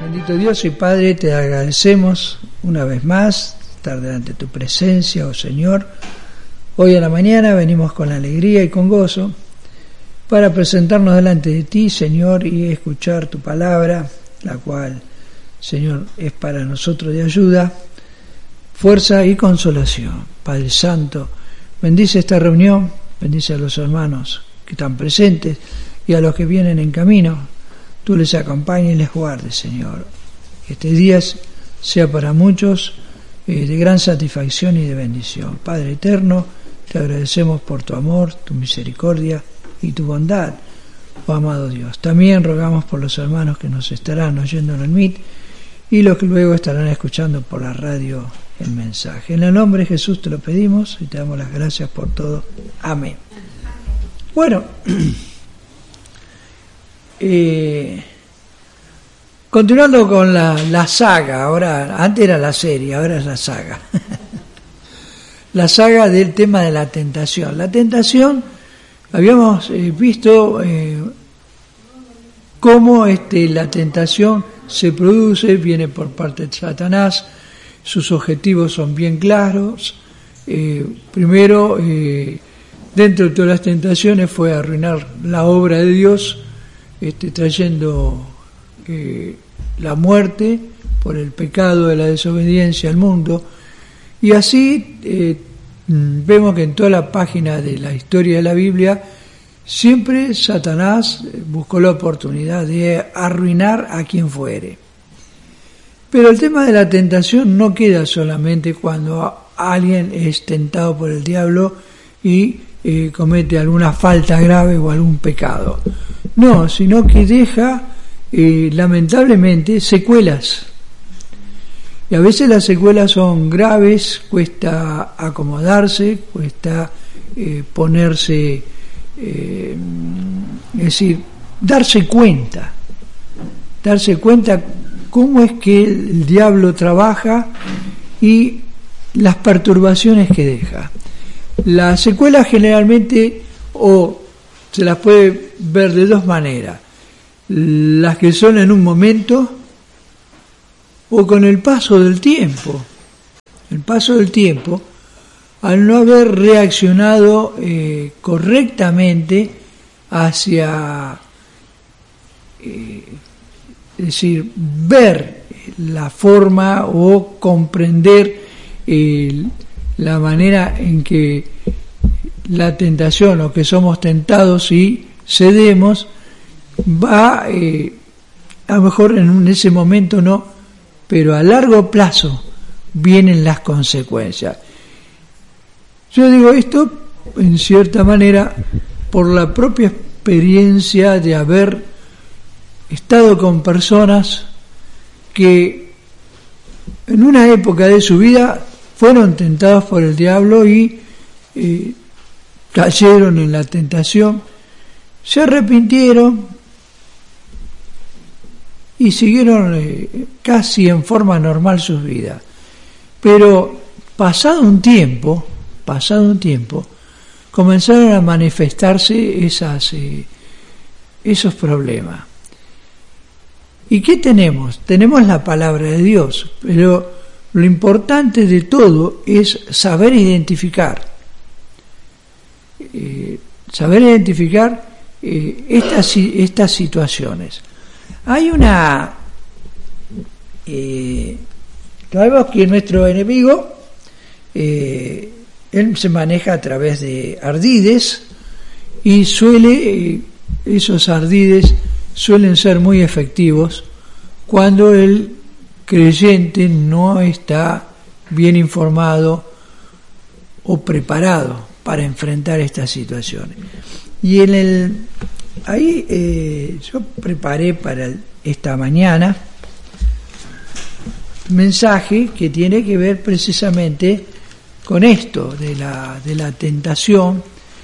Bendito Dios y Padre, te agradecemos una vez más estar delante de tu presencia, oh Señor. Hoy a la mañana venimos con alegría y con gozo para presentarnos delante de ti, Señor, y escuchar tu palabra, la cual, Señor, es para nosotros de ayuda, fuerza y consolación. Padre Santo, bendice esta reunión, bendice a los hermanos que están presentes y a los que vienen en camino. Tú les acompañes y les guardes, Señor. Que este día sea para muchos de gran satisfacción y de bendición. Padre eterno, te agradecemos por tu amor, tu misericordia y tu bondad, oh amado Dios. También rogamos por los hermanos que nos estarán oyendo en el MIT y los que luego estarán escuchando por la radio el mensaje. En el nombre de Jesús te lo pedimos y te damos las gracias por todo. Amén. Bueno, continuando con la saga, ahora antes era la serie, ahora es la saga. La saga del tema de la tentación. La tentación, habíamos visto cómo la tentación se produce, viene por parte de Satanás, sus objetivos son bien claros. Primero, dentro de todas las tentaciones fue arruinar la obra de Dios, trayendo la muerte por el pecado de la desobediencia al mundo. Y así vemos que en toda la página de la historia de la Biblia siempre Satanás buscó la oportunidad de arruinar a quien fuere. Pero el tema de la tentación no queda solamente cuando alguien es tentado por el diablo y comete alguna falta grave o algún pecado. No, sino que deja lamentablemente secuelas. Y a veces las secuelas son graves, cuesta acomodarse, cuesta ponerse, es decir, darse cuenta cómo es que el diablo trabaja y las perturbaciones que deja. Las secuelas generalmente se las puede ver de dos maneras: las que son en un momento o con el paso del tiempo. El paso del tiempo, al no haber reaccionado correctamente hacia, es decir, ver la forma o comprender la manera en que la tentación o que somos tentados y cedemos, va a lo mejor en ese momento no, pero a largo plazo vienen las consecuencias. Yo digo esto en cierta manera por la propia experiencia de haber estado con personas que en una época de su vida fueron tentados por el diablo y cayeron en la tentación, se arrepintieron y siguieron casi en forma normal sus vidas. Pero pasado un tiempo, comenzaron a manifestarse esos problemas. ¿Y qué tenemos? Tenemos la palabra de Dios, pero lo importante de todo es saber identificar estas situaciones. Hay sabemos que nuestro enemigo, él se maneja a través de ardides y esos ardides suelen ser muy efectivos cuando el creyente no está bien informado o preparado para enfrentar estas situaciones. Y yo preparé para esta mañana un mensaje que tiene que ver precisamente con esto de la tentación,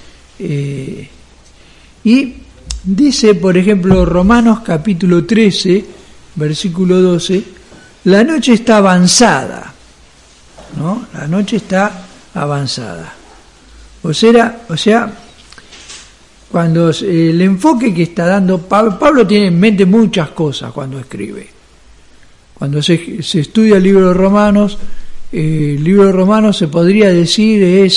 y dice, por ejemplo, Romanos capítulo 13, versículo 12, la noche está avanzada, ¿no? La noche está avanzada. O sea, cuando el enfoque que está dando Pablo tiene en mente muchas cosas cuando escribe. Cuando se estudia el libro de Romanos se podría decir es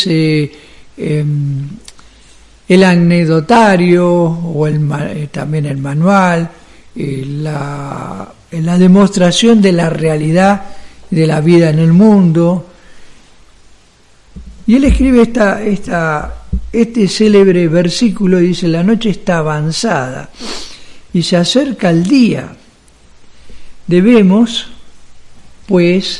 el anecdotario o también el manual, la demostración de la realidad de la vida en el mundo. Y él escribe este célebre versículo, dice: la noche está avanzada y se acerca el día. Debemos, pues,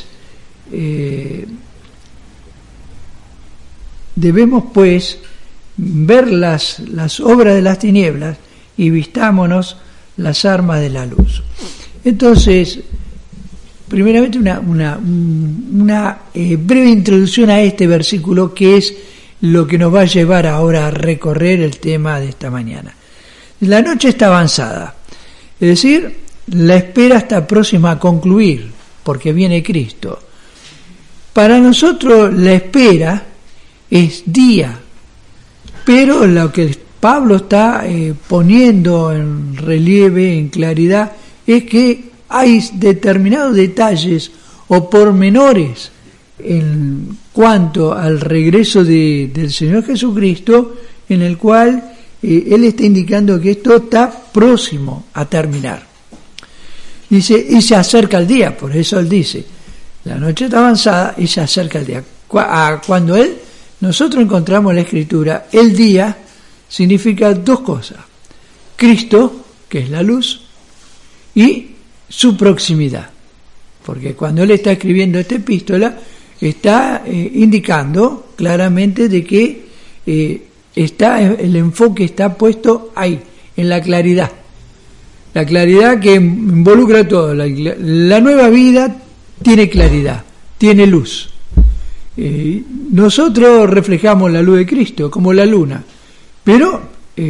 ver las obras de las tinieblas y vistámonos las armas de la luz. Entonces, primeramente una breve introducción a este versículo, que es lo que nos va a llevar ahora a recorrer el tema de esta mañana. La noche está avanzada, es decir, la espera está próxima a concluir, porque viene Cristo. Para nosotros la espera es día, pero lo que Pablo está poniendo en relieve, en claridad, es que hay determinados detalles o pormenores en cuanto al regreso del Señor Jesucristo, en el cual Él está indicando que esto está próximo a terminar. Dice, y se acerca el día, por eso Él dice, la noche está avanzada y se acerca el día. Cuando nosotros encontramos la Escritura, el día significa dos cosas: Cristo, que es la luz, y su proximidad. Porque cuando Él está escribiendo esta epístola, está indicando claramente de que el enfoque está puesto ahí, en la claridad. La claridad que involucra todo. La nueva vida tiene claridad, tiene luz. Nosotros reflejamos la luz de Cristo como la luna, pero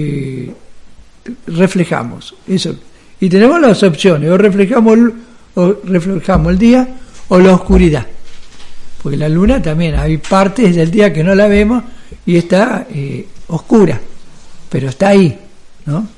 reflejamos eso. Y tenemos las opciones: o reflejamos el día o la oscuridad. Porque la luna también, hay partes del día que no la vemos y está oscura, pero está ahí, ¿no?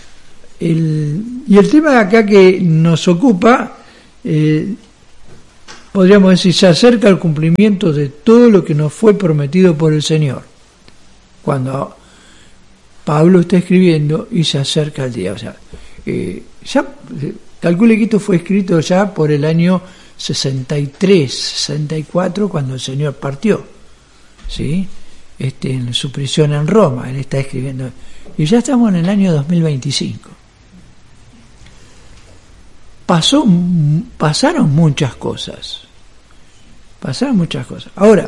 Y el tema acá que nos ocupa, podríamos decir, se acerca al cumplimiento de todo lo que nos fue prometido por el Señor. Cuando Pablo está escribiendo y se acerca el día, o sea, ya calcule que esto fue escrito ya por el año 63, 64, cuando el Señor partió, ¿sí? En su prisión en Roma, él está escribiendo, y ya estamos en el año 2025. Pasaron muchas cosas. Ahora,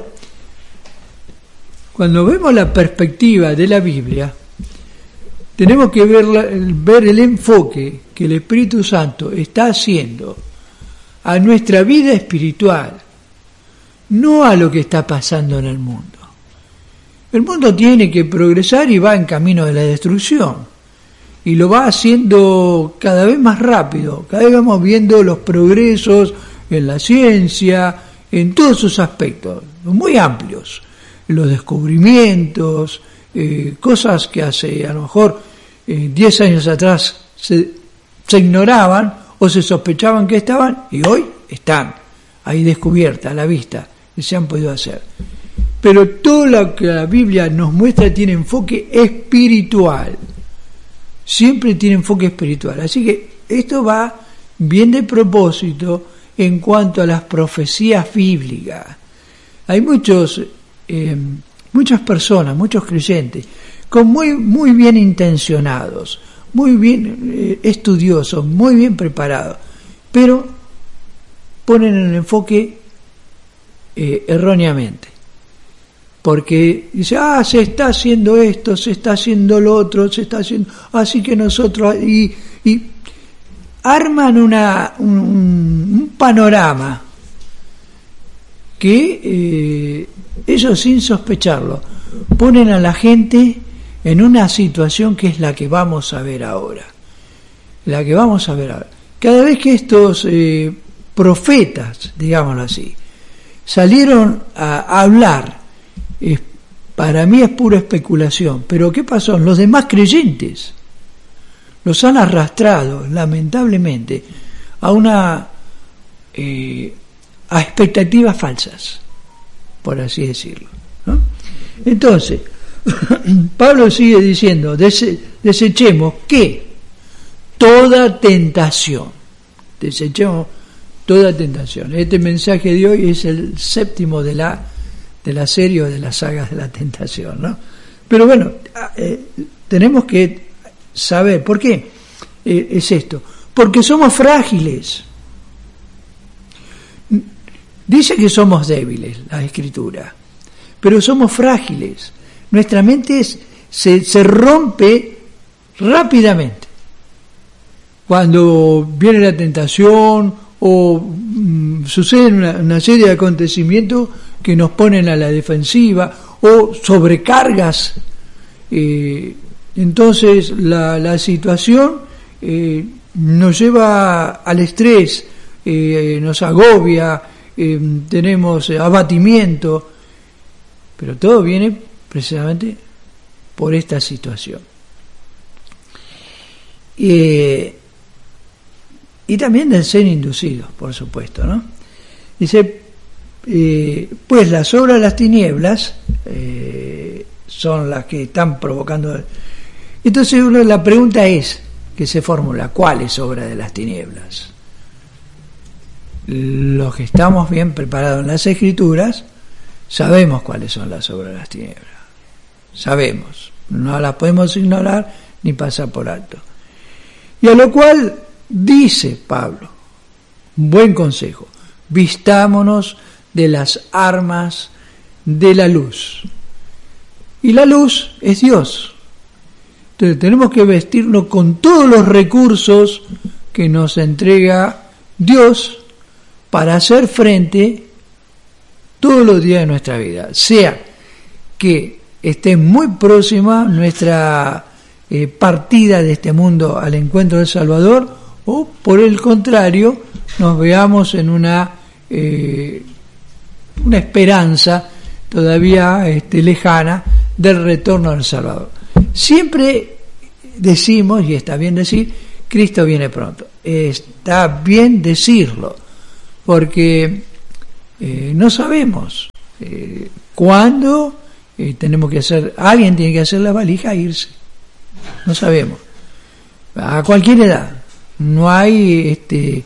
cuando vemos la perspectiva de la Biblia, tenemos que ver el enfoque que el Espíritu Santo está haciendo a nuestra vida espiritual, no a lo que está pasando en el mundo. El mundo tiene que progresar y va en camino de la destrucción. Y lo va haciendo cada vez más rápido. Cada vez vamos viendo los progresos en la ciencia, en todos sus aspectos, muy amplios. Los descubrimientos, cosas que hace a lo mejor 10 años atrás se ignoraban o se sospechaban que estaban, y hoy están ahí descubiertas a la vista y se han podido hacer. Pero todo lo que la Biblia nos muestra tiene enfoque espiritual. Siempre tiene enfoque espiritual. Así que esto va bien de propósito en cuanto a las profecías bíblicas. Hay muchas personas, muchos creyentes, muy bien intencionados, muy bien estudiosos, muy bien preparados, pero ponen el enfoque erróneamente. Porque dice, se está haciendo esto, se está haciendo lo otro, se está haciendo, así que nosotros, y arman un panorama que ellos, sin sospecharlo, ponen a la gente en una situación que es la que vamos a ver ahora. Cada vez que estos profetas, digámoslo así, salieron a hablar, para mí es pura especulación, pero ¿qué pasó? Los demás creyentes los han arrastrado, lamentablemente, a a expectativas falsas, por así decirlo, ¿no? Entonces, Pablo sigue diciendo, desechemos ¿qué? Toda tentación. Desechemos toda tentación. Este mensaje de hoy es el séptimo de la serie o de las sagas de la tentación, ¿no? Pero bueno, tenemos que saber, ¿por qué es esto? Porque somos frágiles. Dice que somos débiles, la Escritura, pero somos frágiles. Nuestra mente se rompe rápidamente cuando viene la tentación o suceden una serie de acontecimientos que nos ponen a la defensiva o sobrecargas. Entonces la situación nos lleva al estrés, nos agobia, tenemos abatimiento, pero todo viene precisamente por esta situación. Y también del ser inducidos, por supuesto, ¿no? Dice, pues las obras de las tinieblas son las que están provocando. Entonces la pregunta es que se formula, ¿cuáles obras de las tinieblas? Los que estamos bien preparados en las Escrituras sabemos cuáles son las obras de las tinieblas. Sabemos, no las podemos ignorar ni pasar por alto. Y a lo cual dice Pablo, buen consejo, vistámonos de las armas de la luz. Y la luz es Dios. Entonces tenemos que vestirnos con todos los recursos que nos entrega Dios para hacer frente todos los días de nuestra vida, sea que esté muy próxima nuestra partida de este mundo al encuentro del Salvador, o por el contrario nos veamos en una esperanza todavía lejana del retorno del Salvador. Siempre decimos, y está bien decir, Cristo viene pronto. Está bien decirlo, porque no sabemos cuándo tenemos que hacer, alguien tiene que hacer la valija e irse. No sabemos. A cualquier edad. No hay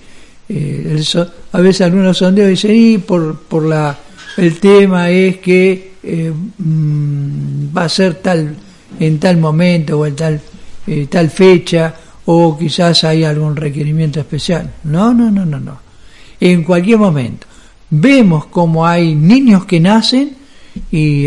a veces algunos sondeos dicen, y el tema es que va a ser en tal momento o en tal fecha, o quizás hay algún requerimiento especial. No. En cualquier momento. Vemos como hay niños que nacen y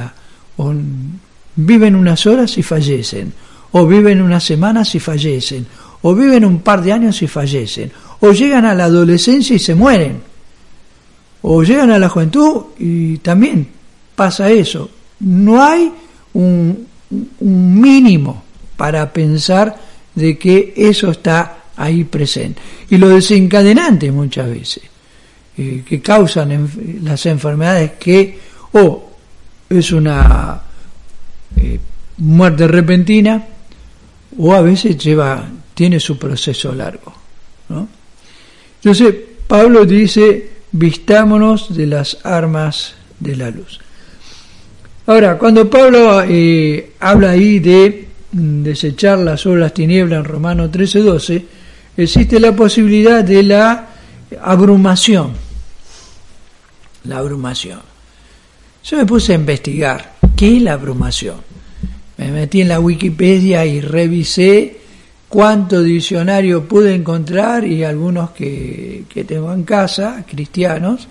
viven unas horas y fallecen, o viven unas semanas y fallecen, o viven un par de años y fallecen, o llegan a la adolescencia y se mueren, o llegan a la juventud y también pasa eso. No hay un mínimo para pensar de que eso está ahí presente. Y lo desencadenante muchas veces que causan las enfermedades, que es una muerte repentina, o a veces tiene su proceso largo, ¿no? Entonces Pablo dice, vistámonos de las armas de la luz. Ahora, cuando Pablo habla ahí de desechar las obras de las tinieblas en Romanos 13:12, existe la posibilidad de la abrumación. La abrumación. Yo me puse a investigar qué es la abrumación. Me metí en la Wikipedia y revisé cuánto diccionario pude encontrar, y algunos que tengo en casa, cristianos,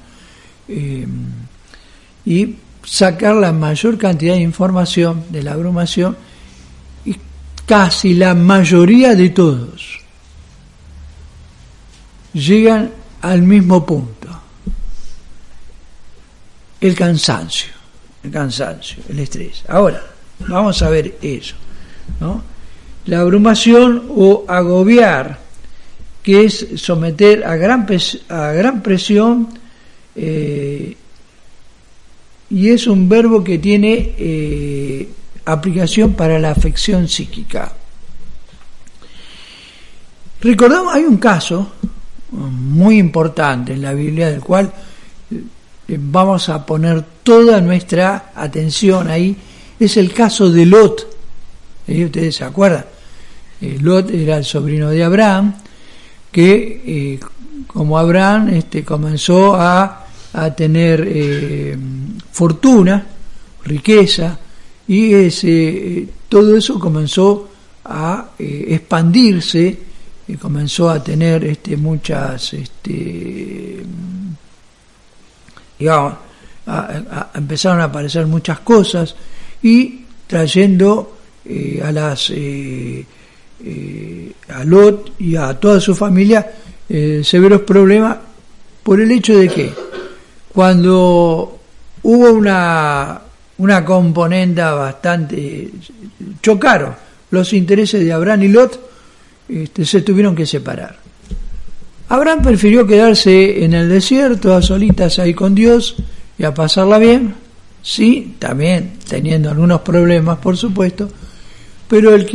y sacar la mayor cantidad de información de la abrumación, y casi la mayoría de todos llegan al mismo punto: el cansancio, el estrés. Ahora, vamos a ver eso, ¿no? La abrumación o agobiar, que es someter a gran presión, y es un verbo que tiene aplicación para la afección psíquica. Recordamos, hay un caso muy importante en la Biblia, del cual vamos a poner toda nuestra atención ahí, es el caso de Lot. ¿Ustedes se acuerdan? Lot era el sobrino de Abraham, que como Abraham comenzó a tener fortuna, riqueza, y todo eso comenzó a expandirse, y comenzó a tener muchas, digamos, empezaron a aparecer muchas cosas, y trayendo a Lot y a toda su familia severos problemas, por el hecho de que cuando hubo una componenda bastante, chocaron los intereses de Abraham y Lot, se tuvieron que separar. Abraham prefirió quedarse en el desierto a solitas ahí con Dios y a pasarla bien, sí, también teniendo algunos problemas, por supuesto, pero el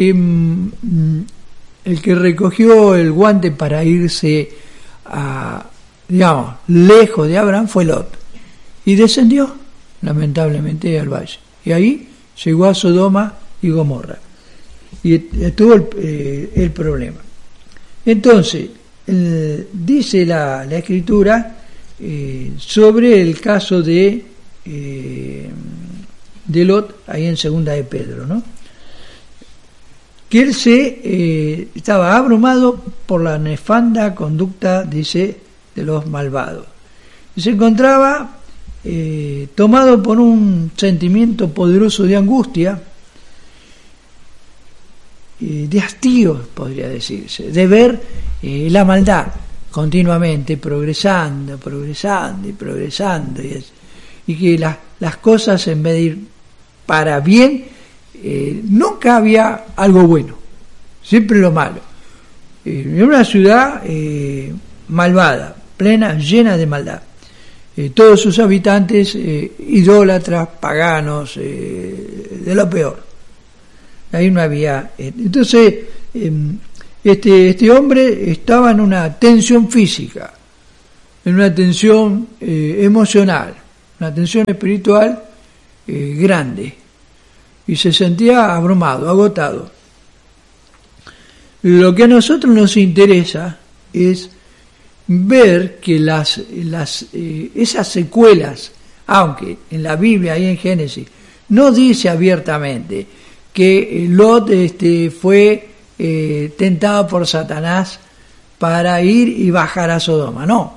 que recogió el guante para irse digamos, lejos de Abraham fue Lot, y descendió lamentablemente al valle, y ahí llegó a Sodoma y Gomorra, y tuvo el problema. Entonces dice la Escritura sobre el caso de Lot, ahí en segunda de Pedro, ¿no? Que él estaba abrumado por la nefanda conducta, dice, de los malvados. Y se encontraba tomado por un sentimiento poderoso de angustia, de hastío, podría decirse, de ver la maldad continuamente progresando, y que las cosas, en vez de ir para bien, nunca había algo bueno, siempre lo malo. En una ciudad malvada, plena, llena de maldad, todos sus habitantes idólatras, paganos, de lo peor. Ahí no había. Entonces este hombre estaba en una tensión física, en una tensión emocional, una tensión espiritual grande, y se sentía abrumado, agotado. Lo que a nosotros nos interesa es ver que esas secuelas, aunque en la Biblia y en Génesis no dice abiertamente que Lot fue tentado por Satanás para ir y bajar a Sodoma, no.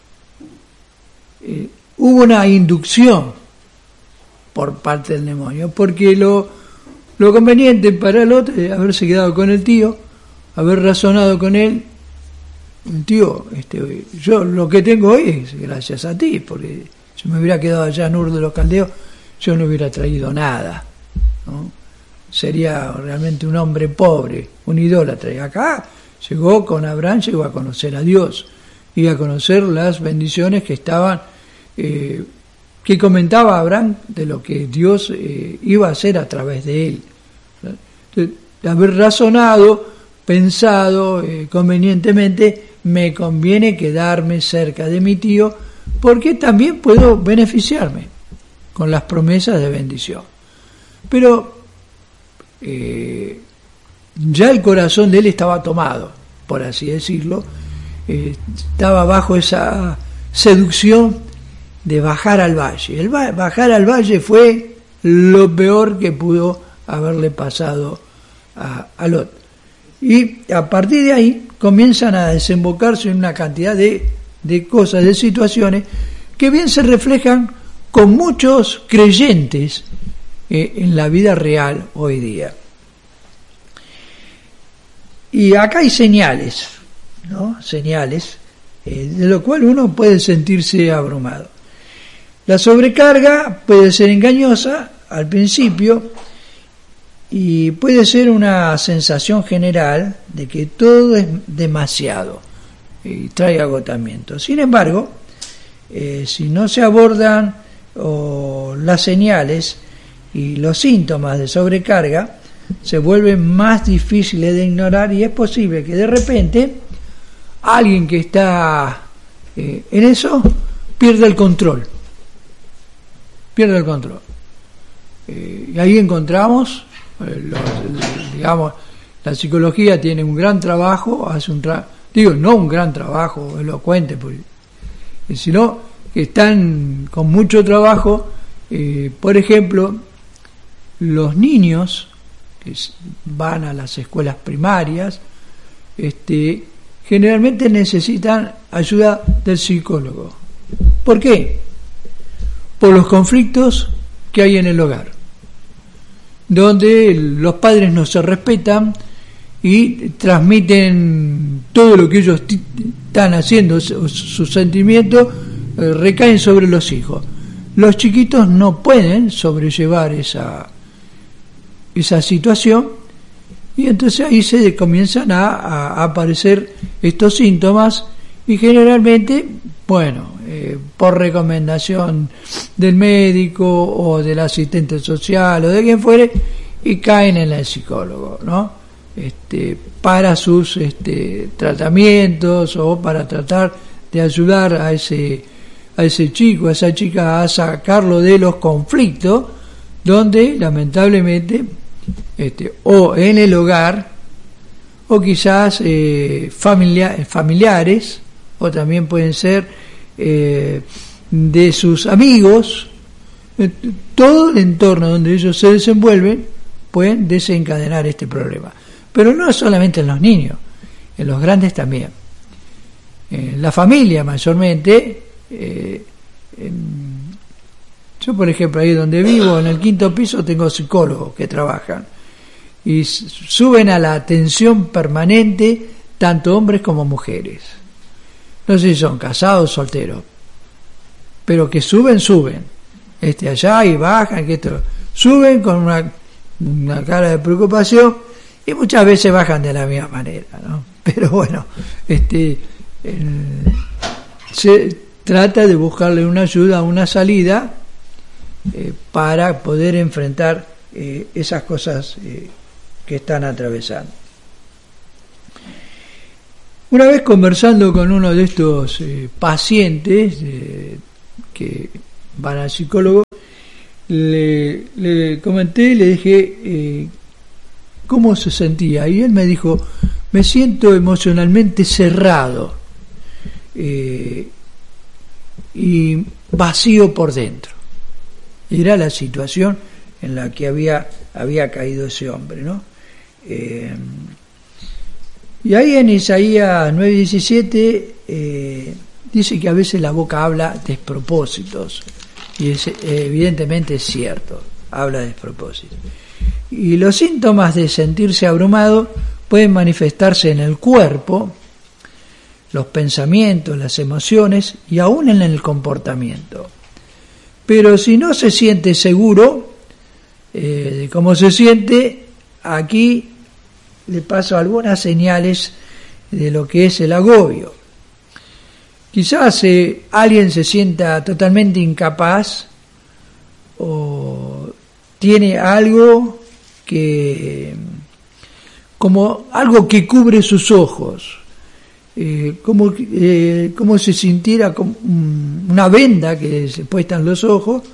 Hubo una inducción por parte del demonio, porque lo conveniente para Lot es haberse quedado con el tío, haber razonado con él. Tío, yo lo que tengo hoy es gracias a ti, porque si me hubiera quedado allá en Ur de los Caldeos, yo no hubiera traído nada, ¿no? Sería realmente un hombre pobre, un idólatra. Y acá llegó con Abraham, llegó a conocer a Dios y a conocer las bendiciones que estaban, que comentaba Abraham de lo que Dios iba a hacer a través de él. Entonces, de haber razonado, pensado convenientemente, me conviene quedarme cerca de mi tío, porque también puedo beneficiarme con las promesas de bendición. Pero ya el corazón de él estaba tomado, por así decirlo, estaba bajo esa seducción de bajar al valle. Bajar al valle fue lo peor que pudo haberle pasado a Lot. Y a partir de ahí comienzan a desembocarse en una cantidad de cosas, de situaciones, que bien se reflejan con muchos creyentes en la vida real hoy día. Y acá hay señales, ¿no? Señales de lo cual uno puede sentirse abrumado. La sobrecarga puede ser engañosa al principio y puede ser una sensación general de que todo es demasiado y trae agotamiento. Sin embargo, si no se abordan las señales y los síntomas de sobrecarga, se vuelven más difíciles de ignorar, y es posible que de repente alguien que está en eso pierde el control. Y ahí encontramos, digamos, la psicología tiene un gran trabajo, no un gran trabajo elocuente, sino que están con mucho trabajo. Por ejemplo, los niños que van a las escuelas primarias, generalmente necesitan ayuda del psicólogo. ¿Por qué? Por los conflictos que hay en el hogar, donde los padres no se respetan y transmiten todo lo que ellos están haciendo, sus sentimientos recaen sobre los hijos. Los chiquitos no pueden sobrellevar esa situación, y entonces ahí se comienzan a aparecer estos síntomas, y generalmente, por recomendación del médico o del asistente social o de quien fuere, y caen en el psicólogo, ¿no? Para sus tratamientos, o para tratar de ayudar a ese chico, a esa chica, a sacarlo de los conflictos donde lamentablemente o en el hogar, o quizás familiares, o también pueden ser de sus amigos, todo el entorno donde ellos se desenvuelven pueden desencadenar este problema. Pero no solamente en los niños, en los grandes también. En la familia mayormente, yo por ejemplo ahí donde vivo, en el 5º piso, tengo psicólogos que trabajan y suben a la atención permanente tanto hombres como mujeres. No sé si son casados o solteros, pero que suben, allá y bajan, que esto, suben con una cara de preocupación, y muchas veces bajan de la misma manera, ¿no? Pero bueno, se trata de buscarle una ayuda, una salida, para poder enfrentar esas cosas que están atravesando. Una vez conversando con uno de estos pacientes que van al psicólogo, le comenté, le dije cómo se sentía, y él me dijo: me siento emocionalmente cerrado y vacío por dentro. Era la situación en la que había caído ese hombre, ¿no? Y ahí en Isaías 9:17 dice que a veces la boca habla despropósitos, y evidentemente es cierto, habla despropósitos. Y los síntomas de sentirse abrumado pueden manifestarse en el cuerpo, los pensamientos, las emociones y aún en el comportamiento. Pero si no se siente seguro de cómo se siente, aquí le paso algunas señales de lo que es el agobio. Quizás alguien se sienta totalmente incapaz, o tiene algo como algo que cubre sus ojos, como si sintiera como una venda que se puesta en los ojos.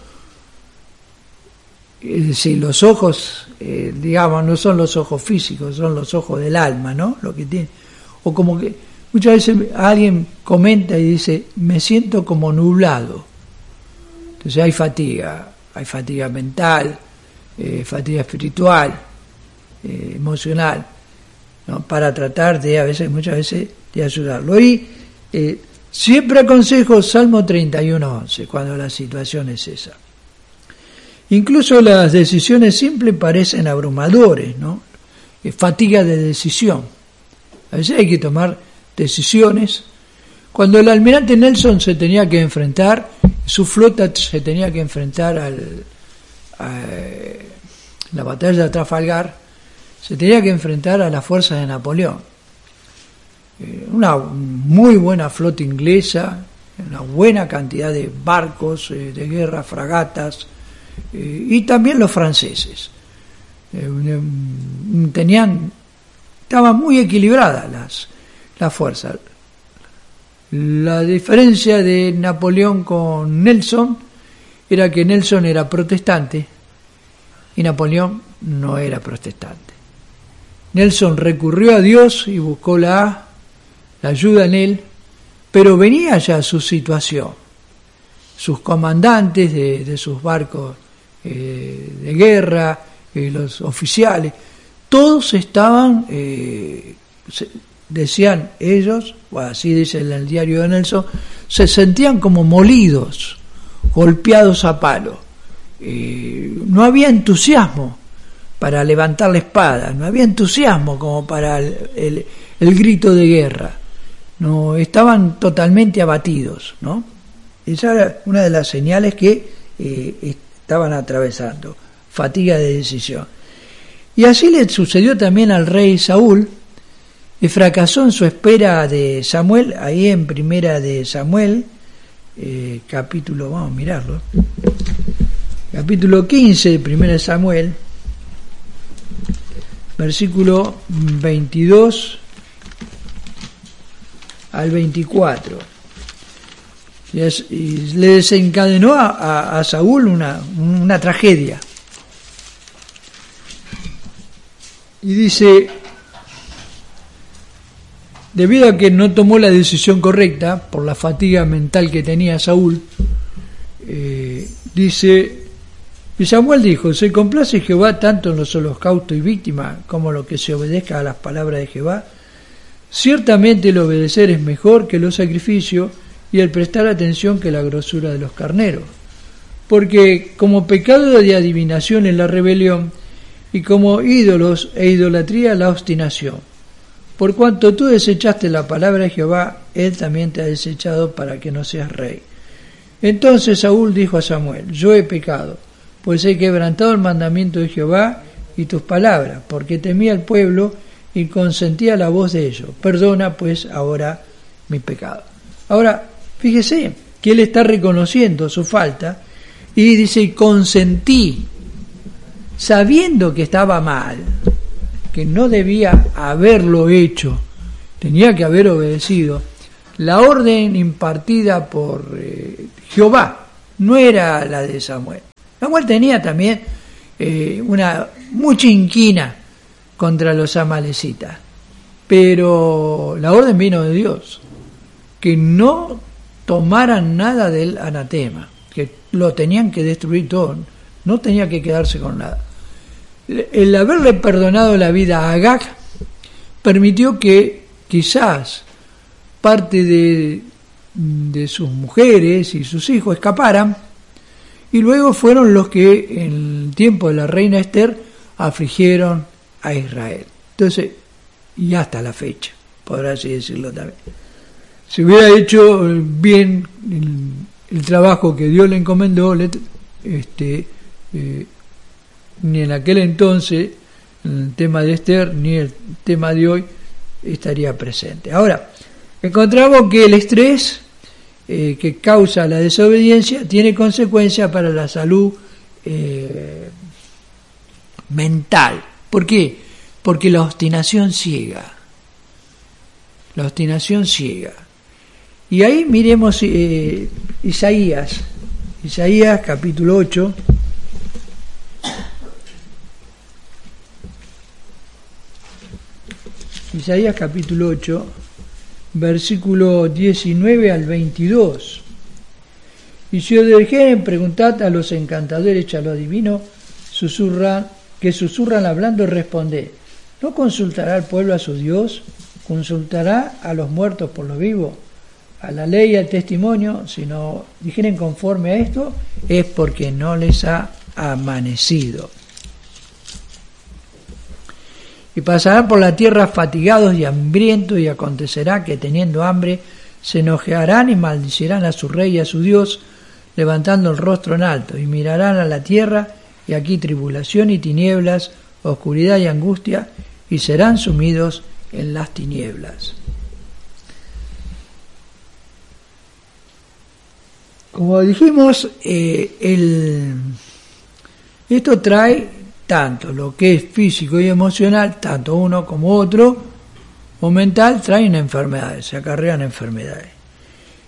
Es decir, los ojos, digamos, no son los ojos físicos, son los ojos del alma, ¿no? Lo que tiene. O como que muchas veces alguien comenta y dice: me siento como nublado. Entonces hay fatiga mental, fatiga espiritual, emocional, ¿no? Para tratar de, muchas veces, de ayudarlo. Y siempre aconsejo Salmo 31:11, cuando la situación es esa. Incluso las decisiones simples parecen abrumadores, ¿no? Fatiga de decisión. A veces hay que tomar decisiones. Cuando el almirante Nelson se tenía que enfrentar, su flota se tenía que enfrentar a la batalla de Trafalgar, se tenía que enfrentar a las fuerzas de Napoleón. Una muy buena flota inglesa, una buena cantidad de barcos de guerra, fragatas, y también los franceses. Estaban muy equilibradas las fuerzas. La diferencia de Napoleón con Nelson era que Nelson era protestante y Napoleón no era protestante. Nelson recurrió a Dios y buscó la ayuda en él, pero venía ya su situación. Sus comandantes de sus barcos de guerra, los oficiales, todos estaban, decían ellos, o así dice en el diario de Nelson, se sentían como molidos, golpeados a palo. No había entusiasmo para levantar la espada, no había entusiasmo como para el grito de guerra. No, estaban totalmente abatidos, ¿no? Esa era una de las señales que estaban atravesando, fatiga de decisión. Y así le sucedió también al rey Saúl, que fracasó en su espera de Samuel, ahí en Primera de Samuel, capítulo, vamos a mirarlo, capítulo 15 de Primera de Samuel, versículo 22 al 24. Y le desencadenó a Saúl una tragedia. Y dice, debido a que no tomó la decisión correcta, por la fatiga mental que tenía Saúl, dice, y Samuel dijo, se complace Jehová tanto en los holocaustos y víctimas como lo que se obedezca a las palabras de Jehová. Ciertamente el obedecer es mejor que los sacrificios y el prestar atención que la grosura de los carneros. Porque como pecado de adivinación es la rebelión, y como ídolos e idolatría la obstinación. Por cuanto tú desechaste la palabra de Jehová, él también te ha desechado para que no seas rey. Entonces Saúl dijo a Samuel, yo he pecado, pues he quebrantado el mandamiento de Jehová y tus palabras, porque temía al pueblo y consentía la voz de ellos. Perdona pues ahora mi pecado. Ahora, fíjese que él está reconociendo su falta y dice, consentí, sabiendo que estaba mal, que no debía haberlo hecho, tenía que haber obedecido la orden impartida por Jehová, no era la de Samuel. Samuel tenía también una mucha inquina contra los amalecitas, pero la orden vino de Dios, que no tomaran nada del anatema, que lo tenían que destruir todo, no tenía que quedarse con nada. El haberle perdonado la vida a Agag permitió que quizás parte de sus mujeres y sus hijos escaparan, y luego fueron los que en el tiempo de la reina Esther afligieron a Israel. Entonces, y hasta la fecha, por así decirlo también. Si hubiera hecho bien el trabajo que Dios le encomendó, ni en aquel entonces el tema de Esther ni el tema de hoy estaría presente. Ahora, encontramos que el estrés que causa la desobediencia tiene consecuencias para la salud mental. ¿Por qué? Porque la obstinación ciega. La obstinación ciega. Y ahí miremos Isaías capítulo 8. Isaías capítulo 8, versículo 19 al 22. Y si os dejeren, preguntad a los encantadores, a los adivinos, que susurran hablando, responded. ¿No consultará el pueblo a su Dios? ¿Consultará a los muertos por los vivos? A la ley y al testimonio. Si no dijeren conforme a esto, es porque no les ha amanecido. Y pasarán por la tierra fatigados y hambrientos, y acontecerá que teniendo hambre se enojarán y maldicirán a su rey y a su Dios, levantando el rostro en alto, y mirarán a la tierra, y aquí tribulación y tinieblas, oscuridad y angustia, y serán sumidos en las tinieblas. Como dijimos, esto trae tanto lo que es físico y emocional, tanto uno como otro, o mental, traen enfermedades, se acarrean enfermedades.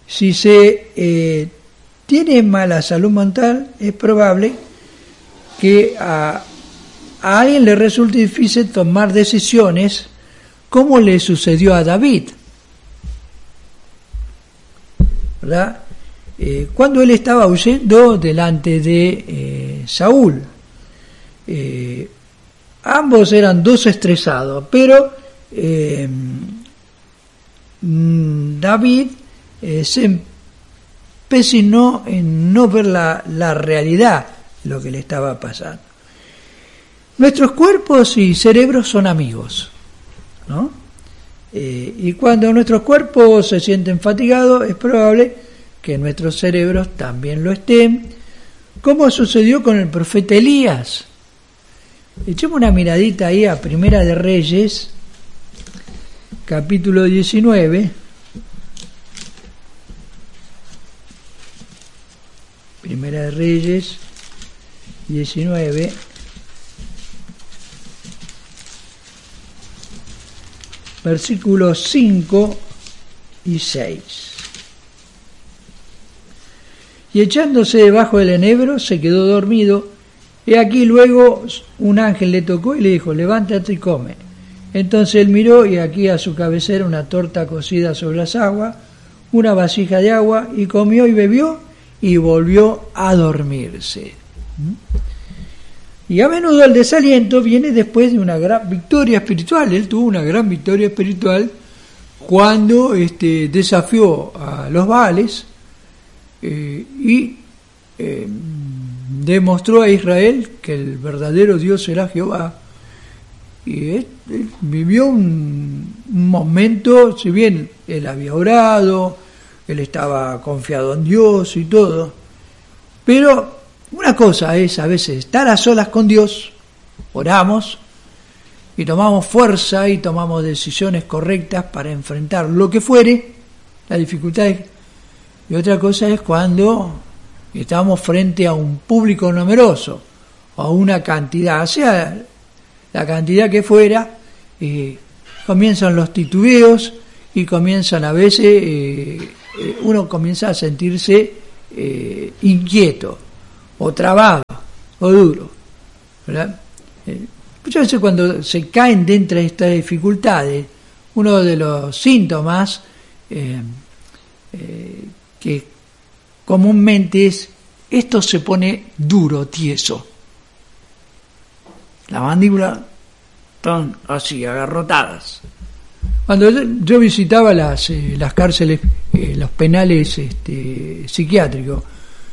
Si se tiene mala salud mental, es probable que a alguien le resulte difícil tomar decisiones, como le sucedió a David, ¿verdad? Cuando él estaba huyendo delante de Saúl. Ambos eran dos estresados, pero David se empecinó en no ver la realidad de lo que le estaba pasando. Nuestros cuerpos y cerebros son amigos, ¿no? Y cuando nuestros cuerpos se sienten fatigados, es probable que nuestros cerebros también lo estén, como sucedió con el profeta Elías. Echemos una miradita ahí a Primera de Reyes, capítulo 19. Primera de Reyes 19. Versículos 5 y 6. Y echándose debajo del enebro, se quedó dormido. Y aquí luego un ángel le tocó y le dijo: levántate y come. Entonces él miró, y aquí a su cabecera una torta cocida sobre las aguas, una vasija de agua, y comió y bebió, y volvió a dormirse. Y a menudo el desaliento viene después de una gran victoria espiritual. Él tuvo una gran victoria espiritual cuando desafió a los Baales y demostró a Israel que el verdadero Dios era Jehová. Y él vivió un momento, si bien él había orado, él estaba confiado en Dios y todo, pero una cosa es a veces estar a solas con Dios, oramos y tomamos fuerza y tomamos decisiones correctas para enfrentar lo que fuere, las dificultades, y otra cosa es cuando estamos frente a un público numeroso, o a una cantidad, sea la cantidad que fuera, comienzan los titubeos y comienzan a veces, uno comienza a sentirse inquieto, o trabado, o duro, ¿verdad? Muchas veces cuando se caen dentro de estas dificultades, uno de los síntomas que comúnmente es: esto se pone duro, tieso. La mandíbula están así, agarrotadas. Cuando yo visitaba las cárceles, los penales psiquiátricos,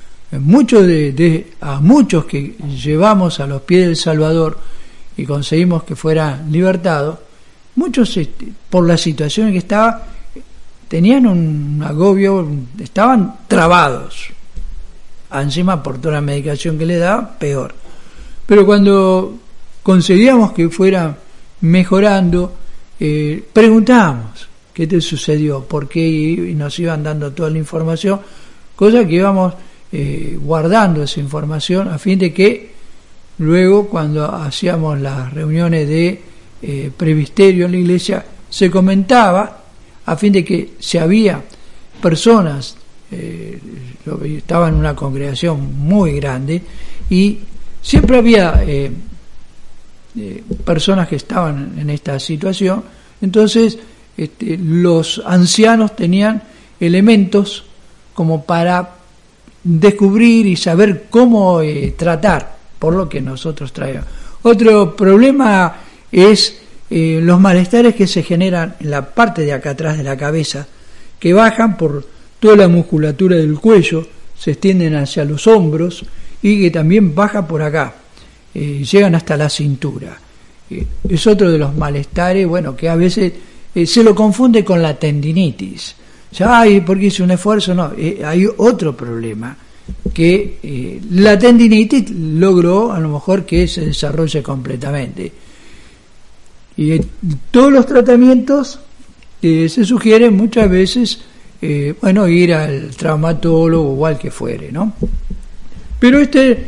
a muchos que llevamos a los pies del Salvador y conseguimos que fueran libertados, muchos por la situación en que estaba, tenían un agobio, estaban trabados. Encima por toda la medicación que le daba, peor. Pero cuando conseguíamos que fuera mejorando, preguntábamos: ¿qué te sucedió? ¿Por qué? Y nos iban dando toda la información, cosa que íbamos guardando esa información a fin de que luego, cuando hacíamos las reuniones de presbiterio en la iglesia, se comentaba, a fin de que si había personas, estaba en una congregación muy grande y siempre había personas que estaban en esta situación, entonces los ancianos tenían elementos como para descubrir y saber cómo tratar por lo que nosotros traemos. Otro problema es los malestares que se generan en la parte de acá atrás de la cabeza, que bajan por toda la musculatura del cuello, se extienden hacia los hombros y que también baja por acá, llegan hasta la cintura. Es otro de los malestares, bueno, que a veces se lo confunde con la tendinitis. Ay, ¿por qué hice un esfuerzo? No, hay otro problema, que la tendinitis logró a lo mejor que se desarrolle completamente. Y todos los tratamientos se sugieren muchas veces, ir al traumatólogo o al que fuere, ¿no? Pero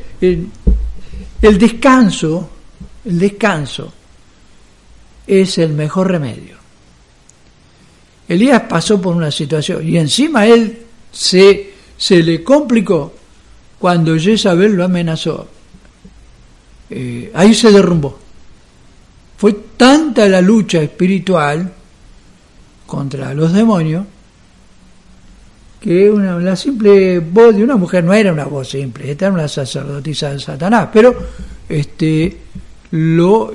el descanso es el mejor remedio. Elías pasó por una situación y encima él se le complicó cuando Jezabel lo amenazó. Ahí se derrumbó. Fue tanta la lucha espiritual contra los demonios que la simple voz de una mujer no era una voz simple, esta era una sacerdotisa de Satanás, pero lo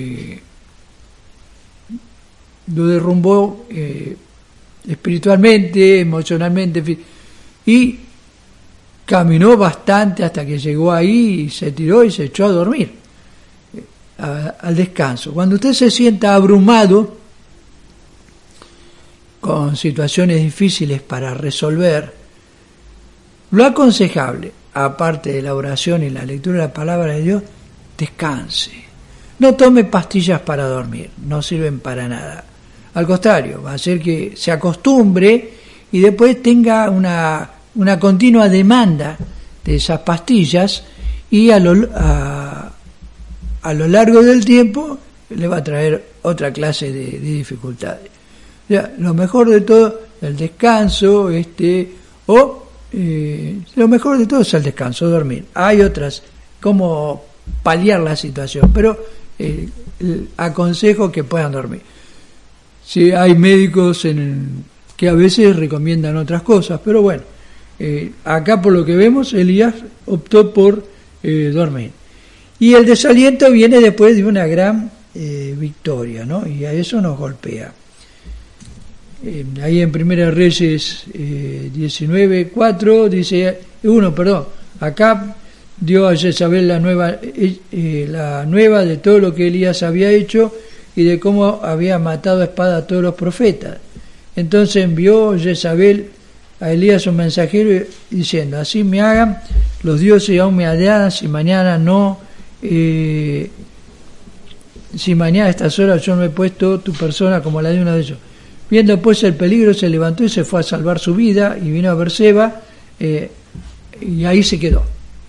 derrumbó espiritualmente, emocionalmente, y caminó bastante hasta que llegó ahí y se tiró y se echó a dormir, al descanso. Cuando usted se sienta abrumado con situaciones difíciles para resolver, lo aconsejable, aparte de la oración y la lectura de la palabra de Dios, descanse. No tome pastillas para dormir, no sirven para nada. Al contrario, va a hacer que se acostumbre y después tenga una continua demanda de esas pastillas, y a lo largo del tiempo le va a traer otra clase de dificultades. Ya, lo mejor de todo, el descanso, lo mejor de todo es el descanso, dormir. Hay otras, como paliar la situación, pero aconsejo que puedan dormir. Sí, hay médicos que a veces recomiendan otras cosas, pero bueno, acá por lo que vemos, Elías optó por dormir. Y el desaliento viene después de una gran victoria, ¿no? Y a eso nos golpea. Ahí en Primera Reyes 19:4 dice, acá dio a Jezabel la nueva de todo lo que Elías había hecho y de cómo había matado a espada a todos los profetas. Entonces envió Jezabel a Elías un mensajero diciendo, así me hagan los dioses y aún me adelan, si mañana a estas horas yo no he puesto tu persona como la de uno de ellos. Viendo pues el peligro, se levantó y se fue a salvar su vida, y vino a Berseba, y ahí se quedó.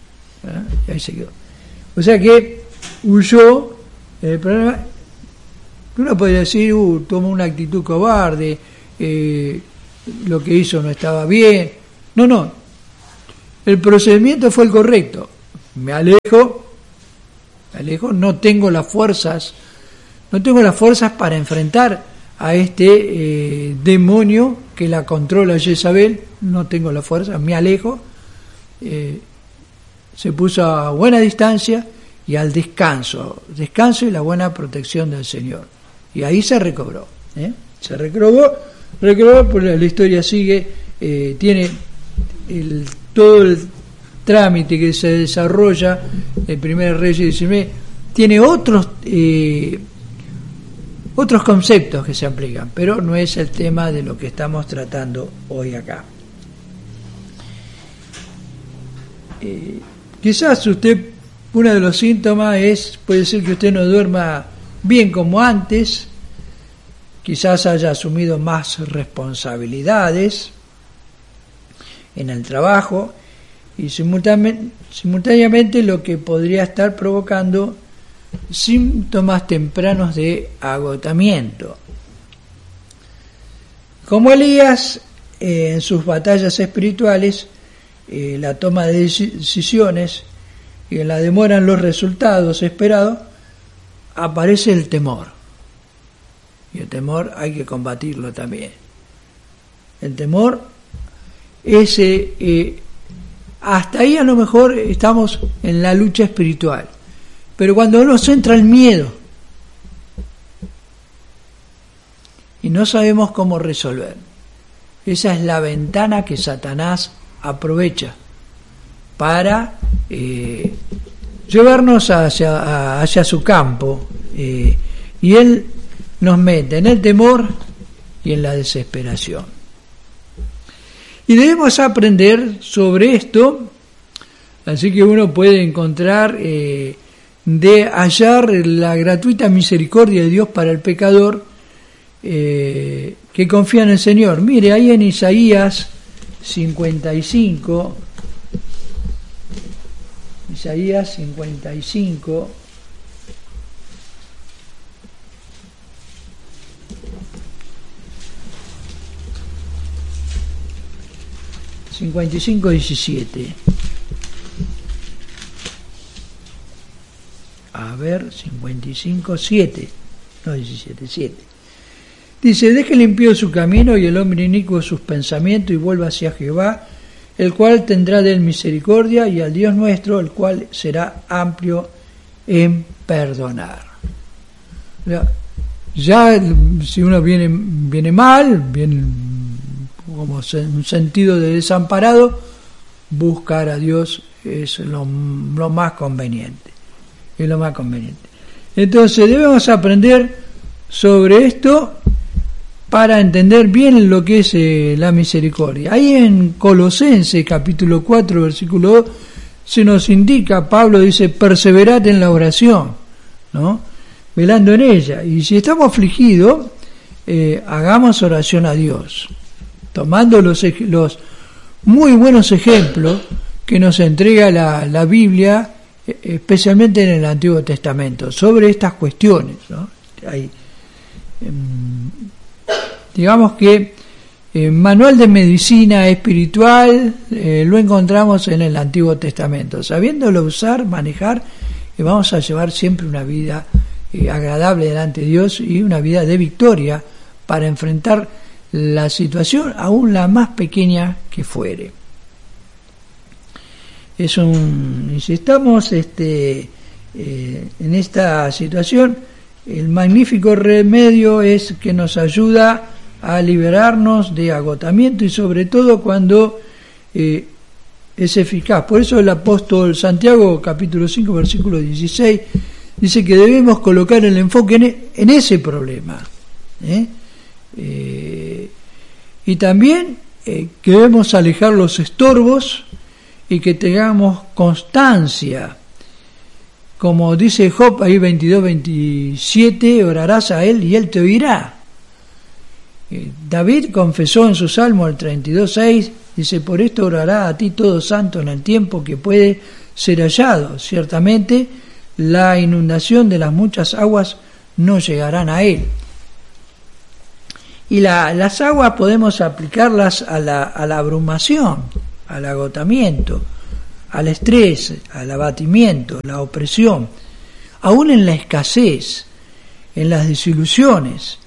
O sea que huyó. El problema, uno podría decir, tomó una actitud cobarde, lo que hizo no estaba bien. No, el procedimiento fue el correcto. Me alejo, no tengo las fuerzas para enfrentar a este demonio que la controla Jezabel, no tengo la fuerza, me alejo, se puso a buena distancia y al descanso y la buena protección del Señor. Y ahí se recobró, se recobró, pues la historia sigue, tiene todo el trámite que se desarrolla en Primera Reyes 19, tiene otros conceptos que se aplican, pero no es el tema de lo que estamos tratando hoy acá. Quizás uno de los síntomas puede ser que usted no duerma bien como antes, quizás haya asumido más responsabilidades en el trabajo y simultáneamente lo que podría estar provocando síntomas tempranos de agotamiento. Como Elías, en sus batallas espirituales, la toma de decisiones y en la demora en los resultados esperados, aparece el temor. Y el temor hay que combatirlo también. El temor hasta ahí a lo mejor estamos en la lucha espiritual. Pero cuando nos entra el miedo y no sabemos cómo resolver, esa es la ventana que Satanás aprovecha para llevarnos hacia su campo, y él nos mete en el temor y en la desesperación. Y debemos aprender sobre esto, así que uno puede encontrar de hallar la gratuita misericordia de Dios para el pecador que confía en el Señor. Mire, ahí en Isaías 55, 55:17. A ver, 55:7, no 17, 7. Dice: deje el impío su camino y el hombre inicuo sus pensamientos, y vuelva hacia Jehová, el cual tendrá de él misericordia, y al Dios nuestro, el cual será amplio en perdonar. Ya si uno viene mal, viene como un sentido de desamparado, buscar a Dios es lo más conveniente. Es lo más conveniente. Entonces debemos aprender sobre esto para entender bien lo que es la misericordia. Ahí en Colosenses capítulo 4 versículo 2 se nos indica, Pablo dice: perseverad en la oración, ¿no? Velando en ella. Y si estamos afligidos, hagamos oración a Dios, tomando los muy buenos ejemplos que nos entrega la Biblia, especialmente en el Antiguo Testamento, sobre estas cuestiones, ¿no? Hay, digamos que manual de medicina espiritual lo encontramos en el Antiguo Testamento. Sabiéndolo usar, manejar, vamos a llevar siempre una vida agradable delante de Dios y una vida de victoria para enfrentar la situación, aún la más pequeña que fuere. Si estamos en esta situación, el magnífico remedio es que nos ayuda a liberarnos de agotamiento, y sobre todo cuando es eficaz. Por eso el apóstol Santiago, capítulo 5, versículo 16, dice que debemos colocar el enfoque en ese problema. Y también que debemos alejar los estorbos y que tengamos constancia. Como dice Job ahí 22:27, orarás a él y él te oirá. David confesó en su Salmo el 32:6, dice: por esto orará a ti todo santo en el tiempo que puede ser hallado. Ciertamente la inundación de las muchas aguas no llegarán a él. Y las aguas podemos aplicarlas a la abrumación, al agotamiento, al estrés, al abatimiento, la opresión, aún en la escasez, en las desilusiones.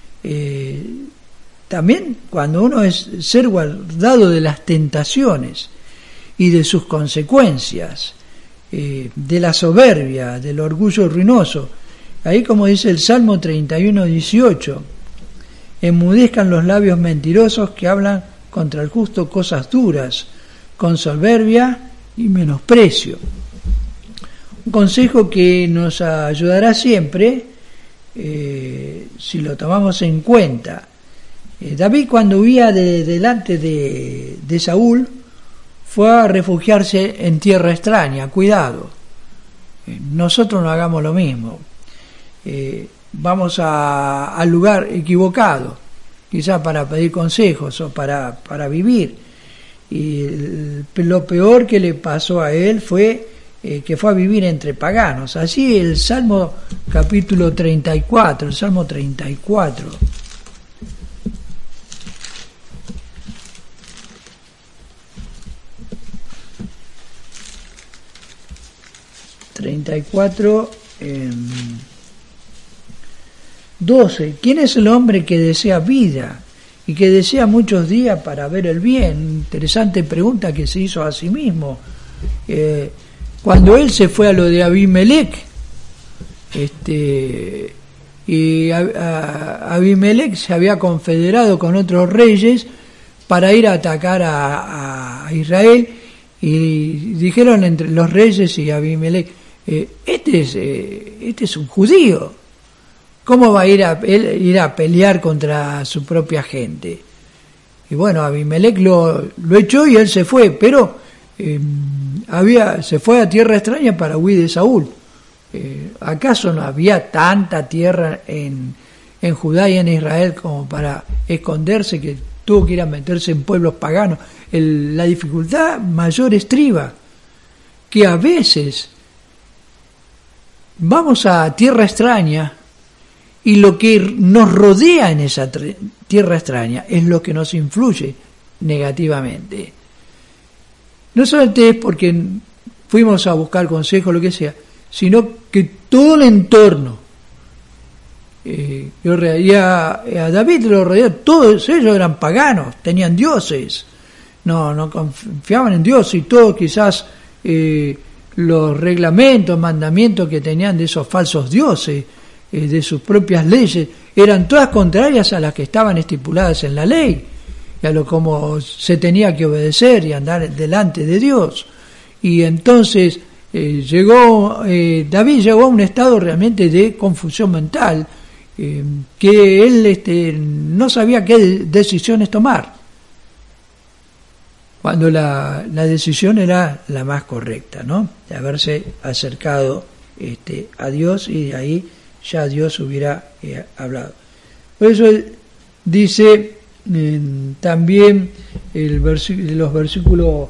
También cuando uno es ser guardado de las tentaciones y de sus consecuencias, de la soberbia, del orgullo ruinoso. Ahí, como dice el Salmo 31:18, enmudezcan los labios mentirosos que hablan contra el justo cosas duras, con soberbia y menosprecio. Un consejo que nos ayudará siempre, si lo tomamos en cuenta. David, cuando huía delante de Saúl, fue a refugiarse en tierra extraña. Cuidado, nosotros no hagamos lo mismo. Vamos al lugar equivocado, quizás para pedir consejos o para vivir. Y lo peor que le pasó a él fue que fue a vivir entre paganos. Así el Salmo capítulo 34, el Salmo 34. Eh, 12. ¿Quién es el hombre que desea vida y que desea muchos días para ver el bien? Interesante pregunta que se hizo a sí mismo. Cuando él se fue a lo de Abimelech, y Abimelech se había confederado con otros reyes para ir a atacar a Israel, y dijeron entre los reyes y Abimelech: este es un judío, ¿cómo va a ir a pelear contra su propia gente? Y bueno, Abimelech lo echó y él se fue, pero se fue a tierra extraña para huir de Saúl. ¿Acaso no había tanta tierra en Judá y en Israel como para esconderse, que tuvo que ir a meterse en pueblos paganos? La dificultad mayor estriba que a veces vamos a tierra extraña y lo que nos rodea en esa tierra extraña es lo que nos influye negativamente. no solamente es porque fuimos a buscar consejo, lo que sea, sino que todo el entorno, y a David lo rodeó, todos ellos eran paganos, tenían dioses, no confiaban en Dios, y todos quizás los reglamentos, mandamientos que tenían de esos falsos dioses, de sus propias leyes, eran todas contrarias a las que estaban estipuladas en la ley, y a lo como se tenía que obedecer y andar delante de Dios. Y entonces David llegó a un estado realmente de confusión mental, que él no sabía qué decisiones tomar, cuando la decisión era la más correcta, ¿no? De haberse acercado a Dios, y de ahí ya Dios hubiera hablado. Por eso él dice también los versículos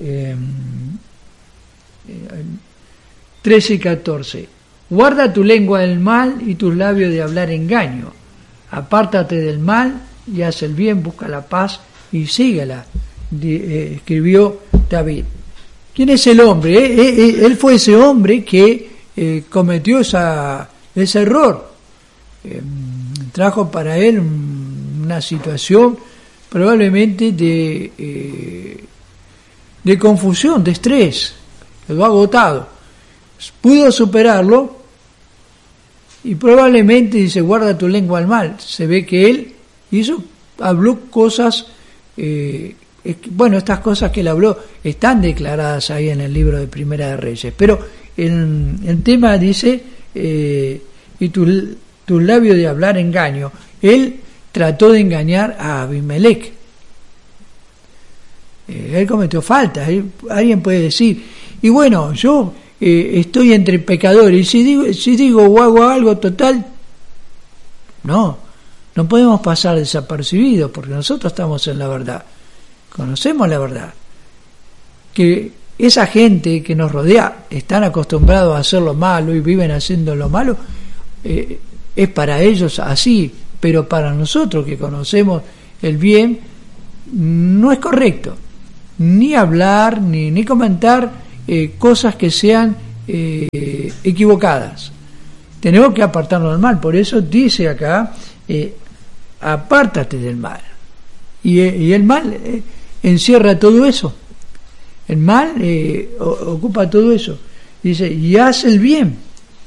13 y 14: guarda tu lengua del mal y tus labios de hablar engaño, apártate del mal y haz el bien, busca la paz y síguela, escribió David. ¿Quién es el hombre? Él fue ese hombre que cometió ese error. Trajo para él una situación probablemente de confusión, de estrés, quedó agotado. Pudo superarlo y probablemente dice: guarda tu lengua al mal. Se ve que él habló cosas, estas cosas que él habló están declaradas ahí en el libro de Primera de Reyes, pero el tema dice y tus labios de hablar engaño. Él trató de engañar a Abimelech. Él cometió falta. Alguien puede decir: y bueno, yo estoy entre pecadores, y si digo o hago algo, total, no podemos pasar desapercibidos, porque nosotros estamos en la verdad, conocemos la verdad. Que esa gente que nos rodea están acostumbrados a hacer lo malo y viven haciendo lo malo, es para ellos así, pero para nosotros que conocemos el bien, no es correcto ni hablar ni comentar cosas que sean equivocadas. Tenemos que apartarnos del mal. Por eso dice acá: apártate del mal. Y el mal encierra todo eso. El mal ocupa todo eso. Dice: y haz el bien,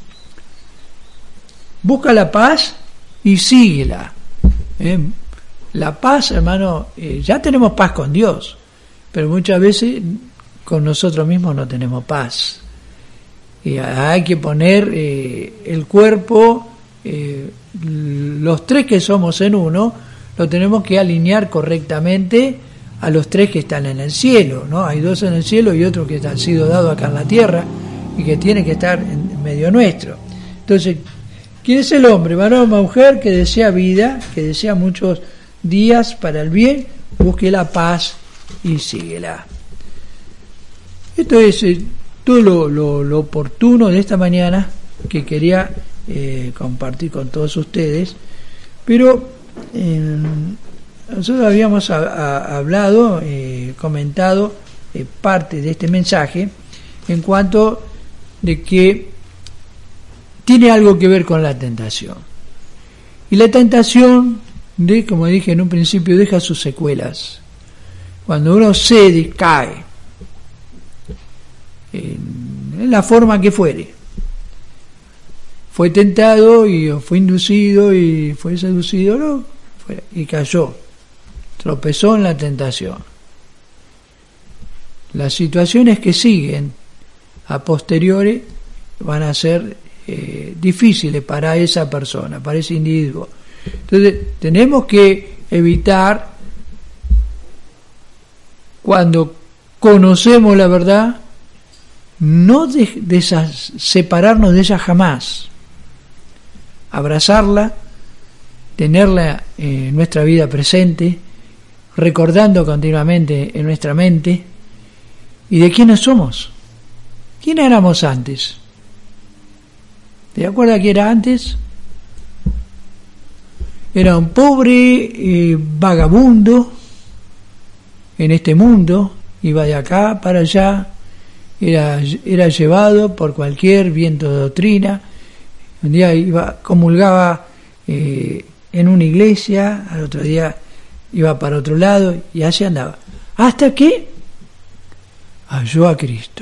busca la paz y síguela. La paz, hermano, ya tenemos paz con Dios, pero muchas veces con nosotros mismos no tenemos paz. Y hay que poner el cuerpo, los tres que somos en uno, lo tenemos que alinear correctamente a los tres que están en el cielo, ¿no? Hay dos en el cielo y otro que ha sido dado acá en la tierra y que tiene que estar en medio nuestro. Entonces, ¿quién es el hombre, varón o mujer, que desea vida, que desea muchos días para el bien? Busque la paz y síguela. Esto es todo lo oportuno de esta mañana que quería compartir con todos ustedes, pero nosotros habíamos hablado, comentado parte de este mensaje en cuanto de que tiene algo que ver con la tentación. Y la tentación, como dije en un principio, deja sus secuelas. Cuando uno cede, cae, en la forma que fuere. Fue tentado y fue inducido y fue seducido, y cayó, tropezó en la tentación. Las situaciones que siguen a posteriori van a ser difíciles para esa persona, para ese individuo. Entonces tenemos que evitar, cuando conocemos la verdad, no separarnos de ella jamás, abrazarla, tenerla en nuestra vida presente, recordando continuamente en nuestra mente, y de quiénes somos, quién éramos antes. ¿Te acuerdas que era antes? Era un pobre vagabundo en este mundo, iba de acá para allá, era llevado por cualquier viento de doctrina. Un día comulgaba en una iglesia, al otro día iba para otro lado y así andaba. Hasta que halló a Cristo.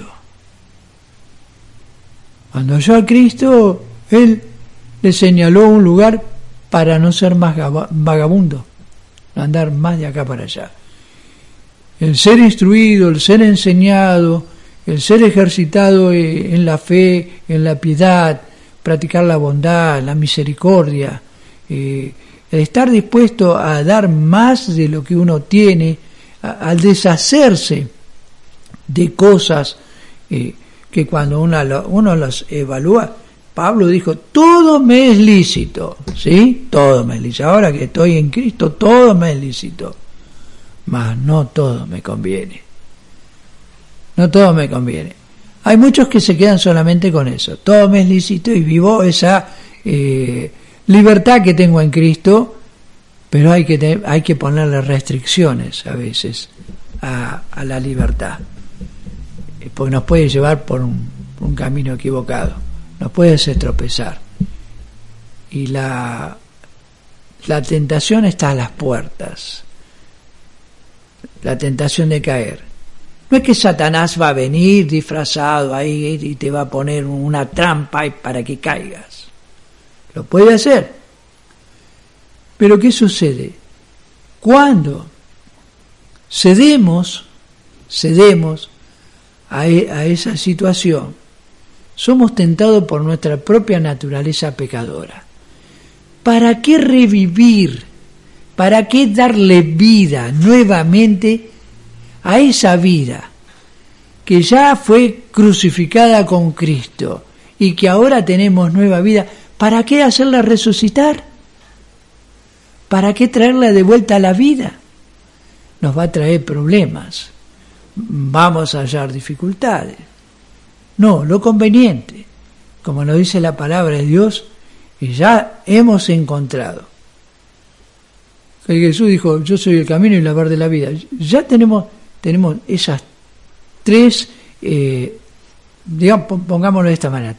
Cuando halló a Cristo, Él le señaló un lugar para no ser más vagabundo, no andar más de acá para allá. El ser instruido, el ser enseñado, el ser ejercitado en la fe, en la piedad, practicar la bondad, la misericordia, el estar dispuesto a dar más de lo que uno tiene, al deshacerse de cosas que cuando uno las evalúa, Pablo dijo, todo me es lícito, ¿sí? Todo me es lícito. Ahora que estoy en Cristo, todo me es lícito. Mas no todo me conviene. No todo me conviene. Hay muchos que se quedan solamente con eso. Todo me es lícito y vivo esa libertad que tengo en Cristo, pero hay que ponerle restricciones a veces a la libertad, porque nos puede llevar por un camino equivocado. Nos puede hacer tropezar. Y la tentación está a las puertas. La tentación de caer. No es que Satanás va a venir disfrazado ahí y te va a poner una trampa para que caigas. Lo puede hacer. Pero ¿qué sucede? Cuando cedemos a esa situación, somos tentados por nuestra propia naturaleza pecadora. ¿Para qué revivir? ¿Para qué darle vida nuevamente a esa vida que ya fue crucificada con Cristo y que ahora tenemos nueva vida? ¿Para qué hacerla resucitar? ¿Para qué traerla de vuelta a la vida? Nos va a traer problemas. Vamos a hallar dificultades. No, lo conveniente, como nos dice la palabra de Dios, y ya hemos encontrado. Jesús dijo, yo soy el camino y la verdad de la vida. Ya tenemos esas tres, digamos, pongámoslo de esta manera,